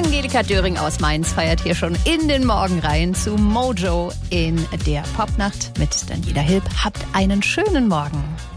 Angelika Döring aus Mainz feiert hier schon in den Morgenreihen zu Mojo in der Popnacht mit Daniela Hilb. Habt einen schönen Morgen.